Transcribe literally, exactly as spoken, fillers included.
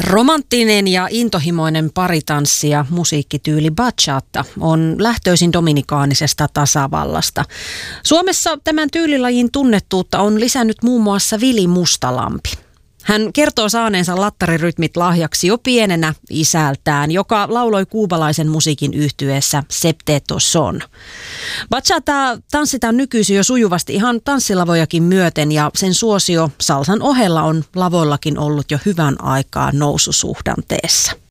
Romanttinen ja intohimoinen paritanssi ja musiikkityyli bachata on lähtöisin dominikaanisesta tasavallasta. Suomessa tämän tyylilajin tunnettuutta on lisännyt muun muassa Vili Mustalampi. Hän kertoo saaneensa lattarirytmit lahjaksi jo pienenä isältään, joka lauloi kuubalaisen musiikin yhtyeessä Septeto Son. Bachata tanssitaan nykyisin jo sujuvasti ihan tanssilavojakin myöten ja sen suosio salsan ohella on lavoillakin ollut jo hyvän aikaa noususuhdanteessa.